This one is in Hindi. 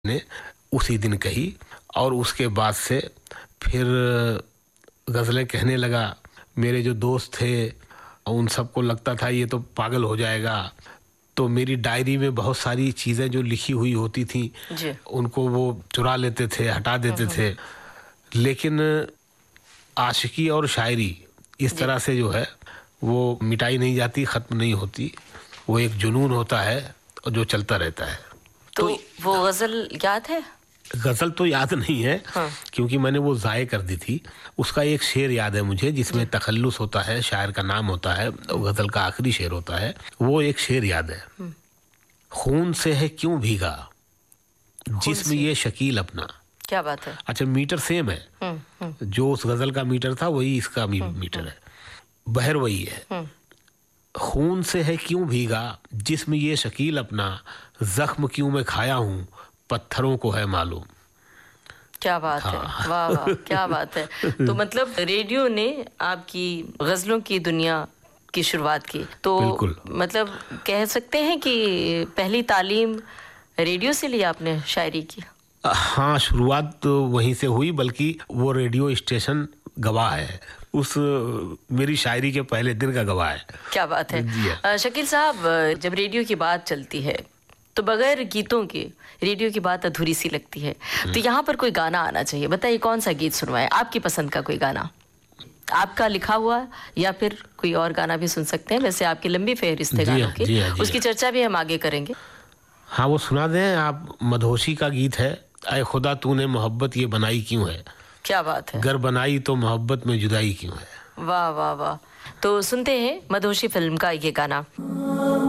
ने उसी दिन कही और उसके बाद से फिर गज़लें कहने लगा। मेरे जो दोस्त थे उन सबको लगता था ये तो पागल हो जाएगा, तो मेरी डायरी में बहुत सारी चीज़ें जो लिखी हुई होती थी उनको वो चुरा लेते थे, हटा देते थे। लेकिन आशिकी और शायरी इस तरह से जो है वो मिटाई नहीं जाती, ख़त्म नहीं होती। वो एक जुनून होता है और जो चलता रहता है। तो वो गज़ल याद है? गज़ल तो याद नहीं है, क्योंकि मैंने वो ज़ाये कर दी थी। उसका एक शेर याद है मुझे जिसमें तखल्लुस होता है, शायर का नाम होता है, गज़ल का आखिरी शेर होता है। वो एक शेर याद है, खून से है क्यों भीगा जिस्म ये शकील अपना। क्या बात है। अच्छा, मीटर सेम है, जो उस गज़ल का मीटर था वही इसका मीटर है, बहर वही है। खून से है क्यों भीगा जिस्म ये शकील अपना, जख्म क्यों मैं खाया हूँ पत्थरों को है मालूम। क्या बात है, वाह वाह, क्या बात है। तो मतलब रेडियो ने आपकी गज़लों की दुनिया की शुरुआत की, तो मतलब कह सकते हैं कि पहली तालीम रेडियो से ली आपने शायरी की? हाँ, शुरुआत तो वहीं से हुई, बल्कि वो रेडियो स्टेशन गवाह है, उस मेरी शायरी के पहले दिन का गवाह है। क्या बात है। शकील साहब, जब रेडियो की बात चलती है तो बगैर गीतों के रेडियो की बात अधूरी सी लगती है। तो यहाँ पर कोई गाना आना चाहिए। बताइए कौन सा गीत सुनवाएं, आपकी पसंद का कोई गाना, आपका लिखा हुआ, या फिर कोई और गाना भी सुन सकते हैं। वैसे आपकी लंबी फहरिस्त है गानों की, उसकी चर्चा भी हम आगे करेंगे। हाँ, वो सुना दें आप। मधोशी का गीत है, ऐ खुदा तूने मोहब्बत ये बनाई क्यों है। क्या बात है। गर बनाई तो मोहब्बत में जुदाई क्यों है। वाह वाह वाह। तो सुनते हैं मधोशी फिल्म का ये गाना।